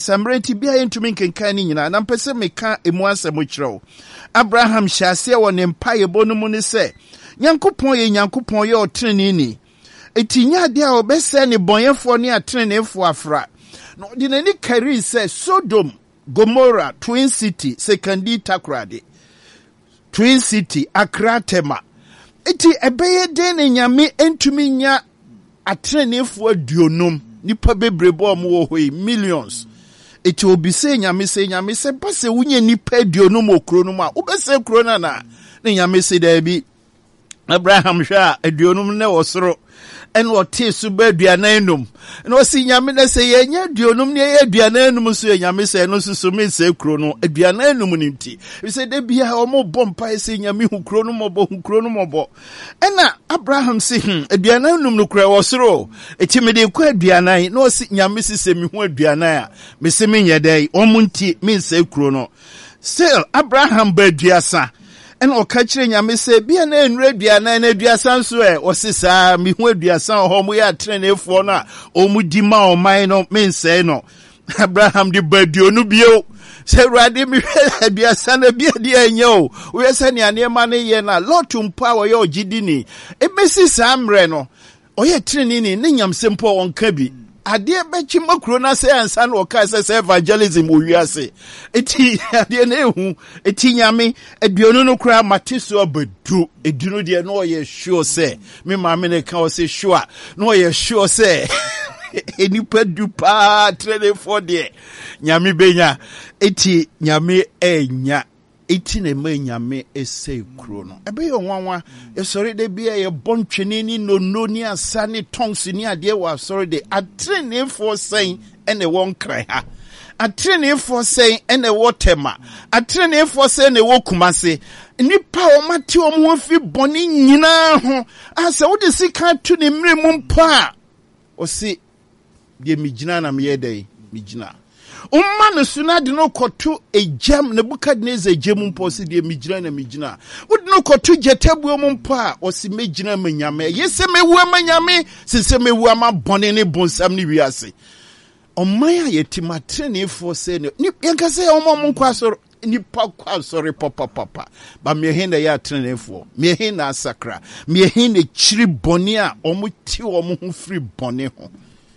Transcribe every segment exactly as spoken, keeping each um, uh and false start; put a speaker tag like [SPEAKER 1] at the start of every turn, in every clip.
[SPEAKER 1] samrenti bia yentumi nkenkan ni nyina na mpese meka emu asɛm kyerɛw. Abraham hyase wɔ ne mpae bonu mu ne sɛ Nyankopɔn ye Nyankopɔn ye ɔtrenee ni. Eti nyade a obɛsɛ ne bɔnyɛfo ne atreneefo afra. No de nani kari sɛ Sodom, Gomorrah, Twin City, Sekandi Takrade. Twin City, Accra Tema. Eti ebeye den ne nyame entumi nya atreneefo aduonum. Nipa bebrebo mu wo hoi millions. Eti obi se nyame se nyame se base wunye nipa aduonum okro no ma. Obese kro na na. Ne nyame se da bi Abraham hwa aduonum ne wosoro. And what tis to be duanenum. No see Yamina say, Yanya, duonum near duanenum, so Yami say, no, so me say, chrono, a duanenum ninti. We say, there be a homo bompa, saying Yami who chronomobo, who chronomobo. And now Abraham saying, a duanenum no cry was row. A timid quaid duanai, no see Yamisi say me who duanaya. Miss Minya day, omunti, means say chrono. Still, Abraham bed diasa. And o kachire nyame se bia na enre duana na aduasan so e o sisa mi hu aduasan ho mo ya trenefo na o mu di ma o man no mense no Abraham di baduo no bio se rade mi aduasan na bia di anya o we se ne ane ma ne ye na lotum pa wo ye ogidi ni e besi sa amre no o ye treni ni ne nyamse mpo won ka bi ade bechi makro na say ansa na o ka say evangelism o wiase eti ade na ehu eti nyame aduonu no kra mateso abadu edunu de no ye sure say me ma me ne ka o say sure no ye sure say enipa du pa trade for de nyame benya eti nyame enya eti na ma nyame ese kro no ebe yo nwanwa e sori de bia ye bontwene ni no no ni asa ni tongues ni ade wa sori de atrene for saying ene won krai ha atrene for saying ene wotema atrene for saying ne wokumase nipa o mate o mo fi boni nyina ho asa wo de sika tu ne mre mu mpa o si de migina na me yedai migina umma no suna de no koto ejam ne Nebukadnezar ejam mpo si de migina na migina wode no koto jetabuo mu mpo a o si megina manyame yese mewu amanyame sese mewu ama bone ne bonsam ne wiase omman a yetima trenefo se ne yanka se ommo mo kwa soro nipa kwa soro papa papa ba me hin na ya trenefo me hin na asakra me hin na chiri bone a omo ti omo ho free bone ho.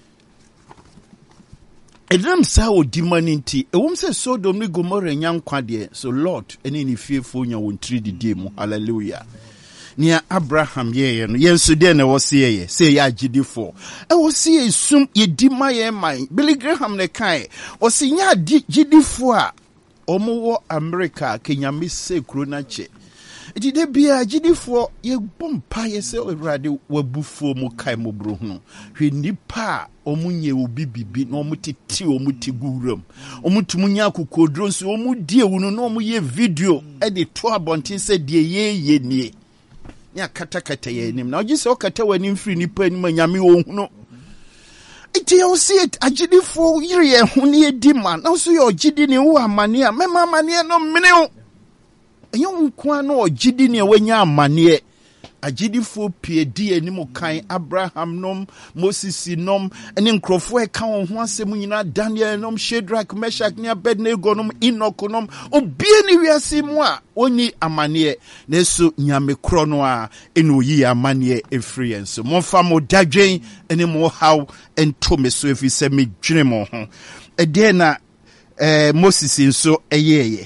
[SPEAKER 1] Edem sa o dimaninti e wom se Sodom ni Gomorrah nyankwa de so Lord eni ni fiefo nya won three di mu hallelujah nia Abraham ye ye no yenso de na wo se ye se ya gidifo e wo se ye sum ye di ma ye man Billy Graham ne kai o se nya gidifo a omo wo America Kenya mi se kro na che iti de bia gidifo ye bompa ye se Awurade wabufuo mu kai mo bro hu hwe nipa omunye obi bibi na omutiti omuti guram omutumunya kokodro nso omudie wunu na omuye video e de to abontin se de ye ye nie nya kata kata ye nim na ogi se okata wani mfiri nipa ni manyame ohunu iti yo see it agidifo yire ye hu ne edi ma na so ye ogidi ni wo amane a mema amane no mene o enyo nkwa na ogidi ni wanya amane agidifo pie di anim kan Abraham nom Moses nom ene nkrofo e ka won ho asem nyina Daniel nom Shadrach Meshach ne Abednego nom Enoch nom obie ni wiase mu a oni amane na so nyame kro no a ene oyi amane efri enso monfa mo dadwen ene mo how ento me so efi se me dwene mo ho e de na eh Moses nso eyeye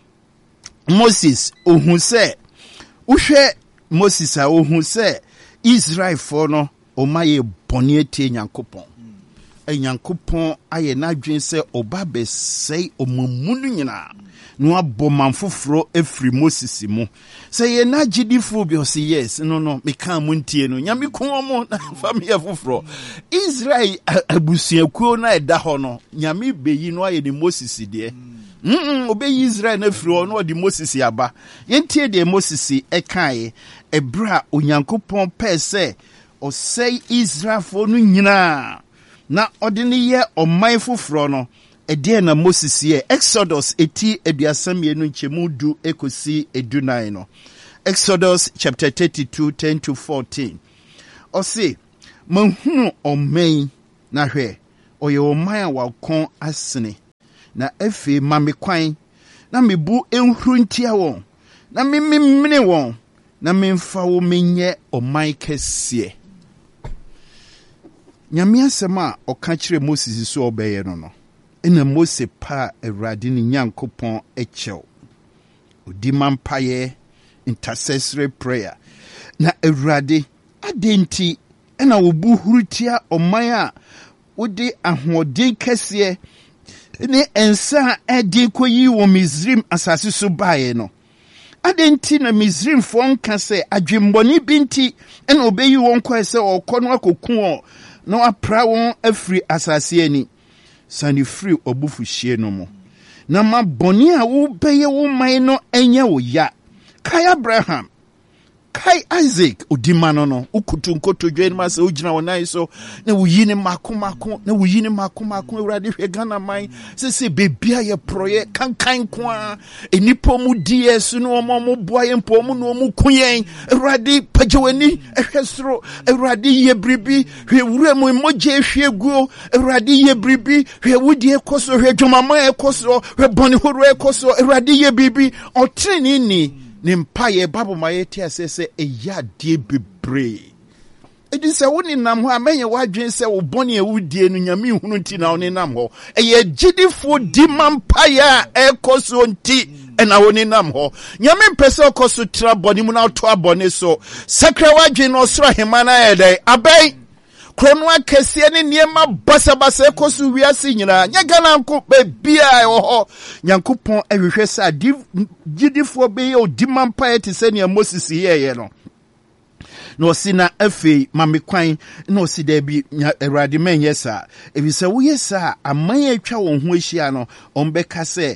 [SPEAKER 1] Moses ohun se uhwe Moses a ohun se Israel for no o maye boni etie Nyankopon e Nyankopon aye na dwen se oba be sei omamunu nyina no aboma foforo efri Moses mu se ye na gidifo bi o se yes no no me kan mu ntie no nyame ko mo na family foforo Israel abusuakuo na eda ho no nyame beyi no aye ni Moses de Mm obey Israel na firi ono odi Moses yaba yentie de Moses e kan e bra Onyankopon pese o sei Israel fo no nyina na odi ne ye oman foforo no e de na Moses ye Exodus eti aduasam ye no nchemu du ekosi edunan no Exodus chapter thirty-two ten to fourteen o se manhunu oman na hwe o ye oman a wakon asene na efe ma me kwan na me bu enhuru ntia won na me memene won na me mfa wo menye oman kese nyame asɛm a ɔka kyerɛ Moses so ɔbɛyɛ no no ina Mose pa Awurade ne Nyankopɔn ekyɛw odi mampaye intercessory prayer na Awurade adenti ena wobu hurutia ɔman a wode ahoɔden kɛseɛ ne ensa edi koyi wo Misrim asase so bae no adenti na Misrim fo nka sɛ adwembɔne binti ena obeyi won kɔ sɛ ɔkɔ no akoku won na apra won afiri asase ani sani free obufuhie no mo na ma bɔne a wo bɛyɛ wo man no enya wo ya kai Abraham kai Isaac odima no no ukutu nkoto dwen ma se ogina wonai so na wuyi ne mako mako na wuyi ne mako mako Awurade hwe Ghana man se se bebia ye proye kankan ko a enipo mu die so no omo mo boa ye mpo mu no mu kuyen Awurade pagewani ehwe soro Awurade ye bribi hwe wura mu moje hwe guo Awurade ye bribi hwe wudie koso hwe dwomama ekoso hwe boni horo ekoso Awurade ye bribi otrini ni Nimpaye babu mayeti asese eya die bebre. Edi se woni nam ho amenye wadwen se wo bone e wudie no nyame hunu nti na woni nam ho. Eye gidifo di mampaye ekoso nti ena woni nam ho. Nyame mpese okoso tra bone mu na to abone so. Sakra wadwen no soro hemana yedai abai krono akese ne niema basabasa ekoso wiase nyina nya Ghana nko bebia ho Nyankopon ahwehwe sa gidifo be ye odimampa ete se ne Moses yeye no no sina afi mamekwan no si da bi Awurade menye sa ebise wo yesa aman atwa won ho ahia no ombeka se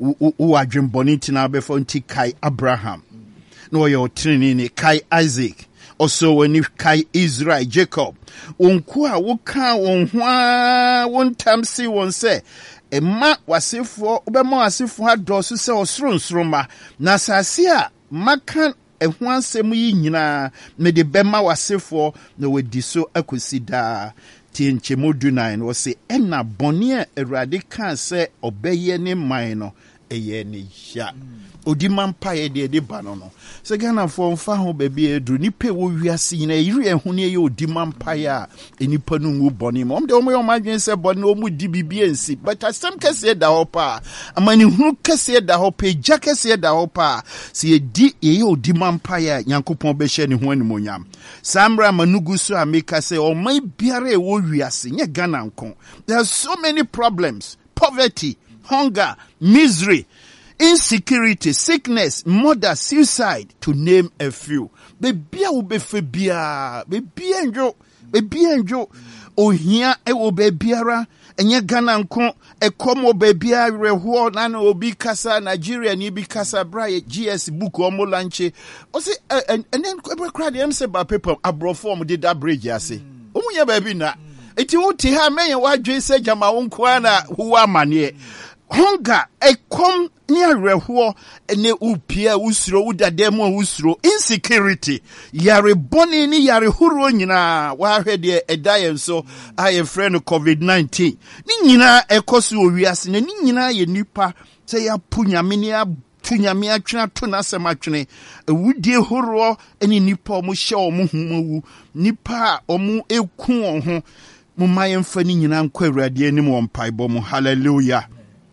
[SPEAKER 1] wo adwemboni tina befo nti kai Abraham no ye otrini ni kai Isaac also when you kai Israel Jacob onku a wo kan won ho a won tamsi won se emma wasefo obema wasefo adoso se osronsroma na sase a makan ehu ansem yi nyina me de bema wasefo na wadi so akosida tienche modu nine wo se ena bone a Awurade kan se obeye ne man no eye ne ya odi mampaye de de ba no no se Ghana fo mfa ho ba bi edru nipa wo wiase nyina yiri ehu ne ye odi mampaye a enipa no ngu bone mo de omo yo madwen se bone o mu di bibie nsi but asem kese da hopa amani hu kese da hopa ja kese da hopa se ye di ye odi mampaye Nyankopon be hye ne ho animonyam samra manugu so ameka se o man biare e wo wiase nye Ghana nko there are so many problems poverty hunger misery insecurity, sickness, murder, suicide, to name a few. Baby, I will be fabia, baby, enjo, baby, enjo. Oh, here, I will be biara, and ye Ghana nko, a como baby, I reward, nano obi kasa, Nigeria, ni bi kasa, bra, G S book, omo lanche. O say, and then, every crowd, them say, by paper, abroad form, did that bridge, I say. Oh, yeah, baby, na. Iti uti ha, me, wa, J say, jama, unkwana, huwa manye. Hunger, a come near reho, and ne upia usro, udademo usro, insecurity. Yare boni ni yare huru nina, wa hedi e die so, I a friend of COVID nineteen. Nina e kosu owiase, ne nina ye nipa, se ya punya minia, punya mia chuna tuna semachune, e wudie huru, eni nipa omu sha omu humu, nipa omu eku onhu, mumaye mfani nina nkwe radie ni mwampai mu, hallelujah.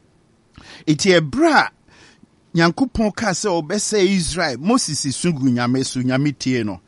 [SPEAKER 1] Iti ebra Nyankopon ka se obese Israel Moses sungu nyame so nyame tie no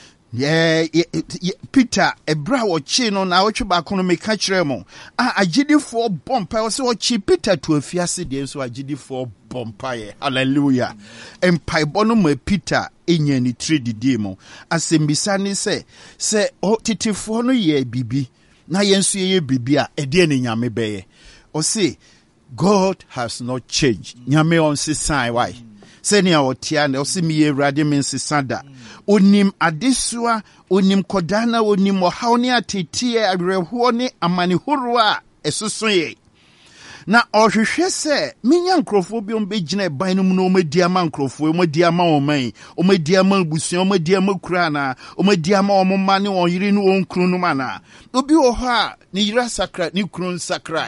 [SPEAKER 1] ye Peter ebra wo chi no na wo twa ba me ka kire mo a agidifo bompa wo se wo chi Peter to afiase de so agidifo bompa ye hallelujah empai bono ma Peter enya ni tredidi mo asembisa ni se se o titifo no ye bibi na yensu ye bibi a ede ne nyame beye o se God has not changed. Nyame on si sign why. Seni a otiane o si mi Awurade men si sanda. Onim adesua, onim kodana, onim ohawni atete awerɛhoɔ ne amanehoro a ɛsoso ye. Na ɔhwehwɛ sɛ menya nkrɔfo bi ombegyina ban no mu na omedi ama nkrɔfo, omedi ama oman, omedi ama busua, omedi ama kura na, omedi ama omma ne oyiri ne onkru no mana. Obi wɔ hɔ a ne yira sakra, ne kru sakra.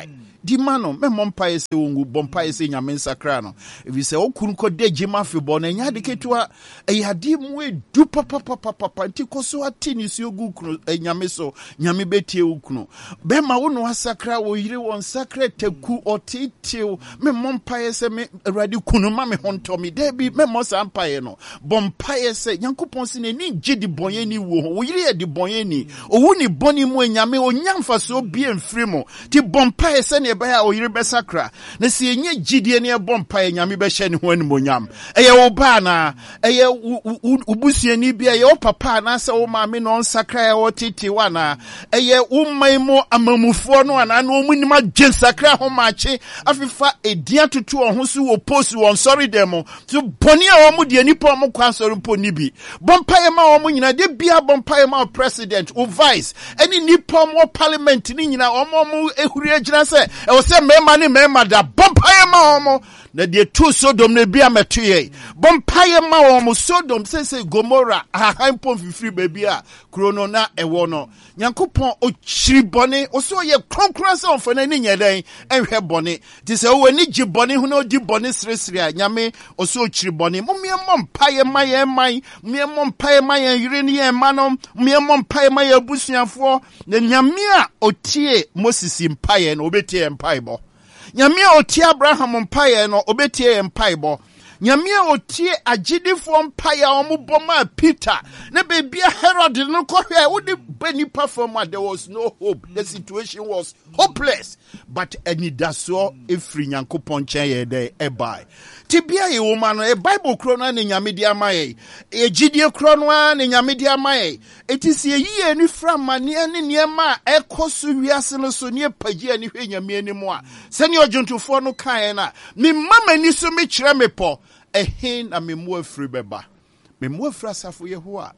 [SPEAKER 1] di ma no me mompae se wongu bompae se nyame nsakra no ebi se okunu ko de jima fi bo na nya de ketua eyade mu edu papa papa papa nti koso ati ni si ogu kunu nyame so nyame betie ukunu be ma wo no asakra wo yire won sakra taku otitiu me mompae se me awurade kunu ma me honto mi de bi me mo sampae no bompae se nyankopon se ni gidi bonye ni wo wo yire de bonye ni owu ni boni mu nyame onyamfa so bi emfiri mo ti bompae se ne ba ya o yire besakra na se enye gidie ne bompae nyame be hye ne ho animonyam eye wo ba na eye ubusuani bia ye o papa na se wo maame no nsakra ya wo titi wana eye umman mo amamufo no ana no munim agye sakra ho maache afifa edia tutu ho so wo post won sorry dem so boni a wo mu de nipa mo kwa sorry po ni bi bompae ma wo mu nyina de bia bompae ma president o vice any nipa mo parliament ni nyina o mo mo ehuri agina se e wo se mema ni mema da bompae ma wo mo na de tu Sodom ne bia metoye bompae ma wo mo Sodom se se Gomora ahan pon fifiri bebia krono na ewo no nyankopon o chiri bone o so ye kronkron se onfana ni nyeden enhwe bone ti se wo ni gi bone hu na odi bone sresre a nyame o so o chiri bone mo me mompae ma ye man me mompae ma ye yire ni ye manom me mompae ma ye busuafo na nyame a otie Moses mpae no obetie mpae bo nyame a otie Abraham mpae no obetie mpae bo nyame a otie agidifo mpae a omuboma Peter na bebia Herod no kohwe wo de benipa from there was no hope the situation was hopeless but anidaso efri nyankopon chen ye dey ebai tibia ye woman e Bible kro no na nyame di amaye e gidie kro no na nyame di amaye etisi eyi ani fra mane ne niema ekoso wiase no so ne pagi ani hwe nyame ani mu a sene ojuntufo no kan na me mama ni so me kire me po ehin na me mu afri beba me mu afra safo Yehowa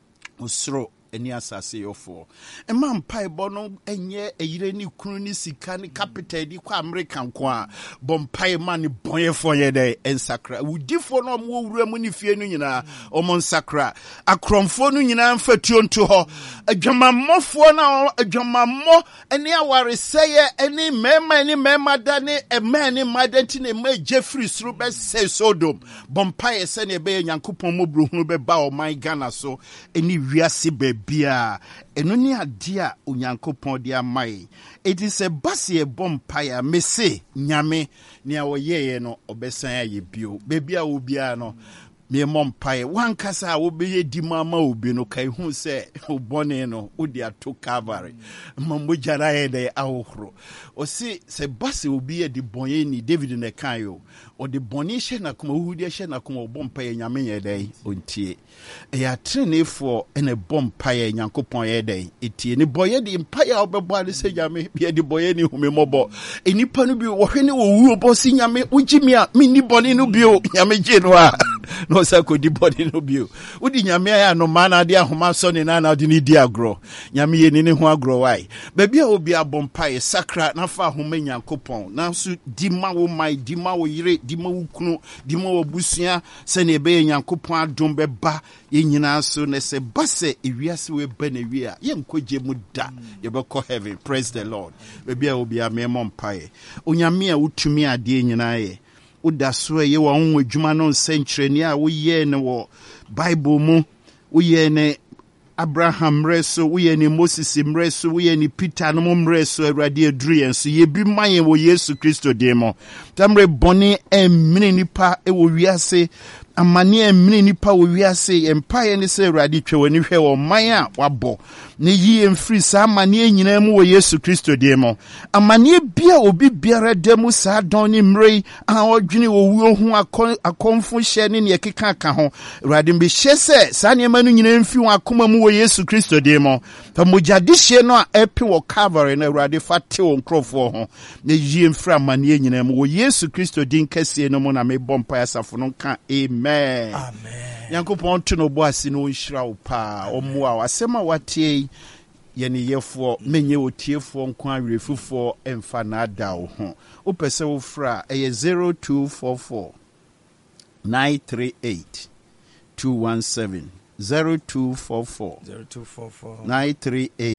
[SPEAKER 1] osro eni asase yofo ema mpai bono enye eyire ni kunu ni sika ni capital di kwa American kwa bompai ma ni bonyefo ye de ensakra udifo no mo wura mu ni fie no nyina omo nsakra akromfo no nyina mfatuo nto ho adwamammofo na adwamammo eni awareseye eni mema eni mema da ni ema eni madenti ne ma Jeffrey suru be se Sodom bompai se ne be Nyankopon mobruhunu be ba o man Ghana so eni wiase be bia eno ni ade a Onyankopon de amai it is a base bompire mese nyame ne a woyeye no obesan aye bio bebia wo bia no me mompae wankasa wo beye di mama obi no kai hu se obone no wo de ato Calvary mambo jara ye de ahohoro o si se base obi ye di bonye ni David ne kan yo o de boni hye na kuma hu de hye na kuma obompae nyame ye de ontie e ya trenefo ene bompae Nyankopon ye de etie ni boye di mpae a obebo ade se nyame bia di boye ni humemobo enipa no bi wo hwe ni wo wu obo si nyame ugimi a mi ni boni no bio nyame je no a no sako di body no bio udi nyame ya no mana de ahoma so ne na na de ni di agro nyame ye ni ne ho agro wai bebia obi abompai sakra na fa ahoma Nyankopon na so di ma wo mai di ma wo yire di ma wo kunu di ma wo busua se ne be Nyankopon adom be ba ye nyina so ne se base ewiase we ba na wi a ye nkoje mu da ye be ko heaven praise the Lord bebia obi amemompai onyame a utumi ade nyina ye uda so ye wa onwo adwuma no nsenkyereni a wo ye ne wo Bible mu wo ye ne Abraham reso wo ye ne Moses mreso wo ye ne Peter no mreso Awurade aduru yen so ye bi mayen wo Yesu Kristo de mo tamre boni emini nipa e wo wiase amane emini nipa wo wiase empire ne se Awurade twewani hwe wo man a wabo ne yi mfiri sa amane nyina mu wo Yesu Kristo de mo amane bia obi biara demu sa don ni mrei a odwene wo wuo hu akonfo hye ne ne keka ka ho Awurade mbe hye se sa ne manu nyina mfi wo akoma mu wo Yesu Kristo de mo ta mojade hye no a epe wo Calvary na Awurade fate wo nkrofo ho ne yi mfiri amane nyina mu wo Yesu Kristo din kase no mo na me bompa asafo no ka amen amen Yankopon to no bo ase no nhira wo pa omo a wasema watie ye ne yefo menye otiefo nko awerefufo emfa na ada wo ho opese wo fra eye zero two four four nine three eight two one seven zero two four four nine three eight